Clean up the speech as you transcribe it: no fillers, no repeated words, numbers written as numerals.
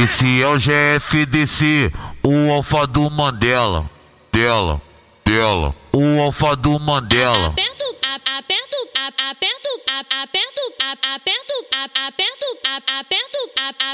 Esse é o GFDC, o alfa do Mandela. Dela, o alfa do Mandela. Aperto, aperto, aperto, aperto, aperto, aperto, aperto, aperto,